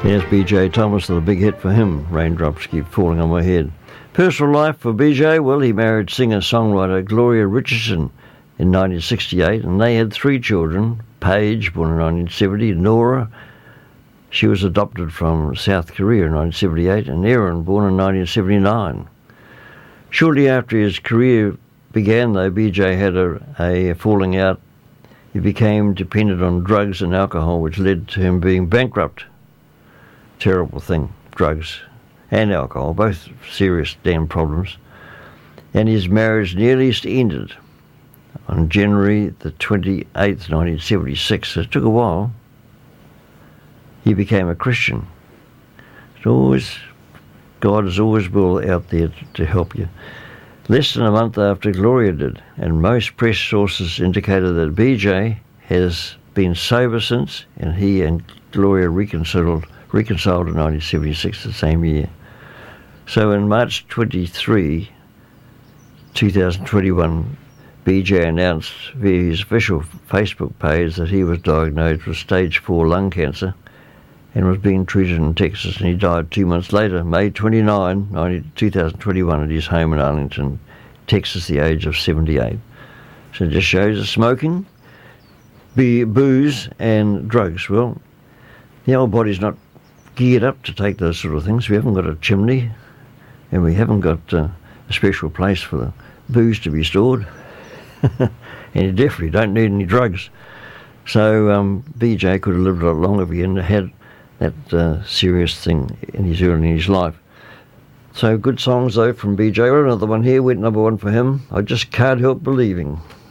Yes, B.J. Thomas, the big hit for him. Raindrops Keep Falling on My Head. Personal life for B.J., well, he married singer-songwriter Gloria Richardson in 1968, and they had 3 children. Paige, born in 1970, Nora, she was adopted from South Korea in 1978, and Aaron, born in 1979. Shortly after his career began, though, B.J. had a falling out. He became dependent on drugs and alcohol, which led to him being bankrupt. Terrible thing, drugs and alcohol, both serious damn problems. And his marriage nearly ended on January the 28th, 1976. It took a while. He became a Christian. God is always well out there to help you. Less than a month after Gloria did, and most press sources indicated that BJ has been sober since, and he and Gloria reconciled in 1976, the same year. So in March 23, 2021, BJ announced via his official Facebook page that he was diagnosed with stage 4 lung cancer and was being treated in Texas, and he died 2 months later, May 29, 2021, at his home in Arlington, Texas, the age of 78. So it just shows that smoking, booze and drugs, well, the old body's not geared up to take those sort of things. We haven't got a chimney, and we haven't got a special place for the booze to be stored, and you definitely don't need any drugs. So BJ could have lived a lot longer if he hadn't had that serious thing in his life. So good songs though from BJ. Another one here went number 1 for him. I Just Can't Help Believing.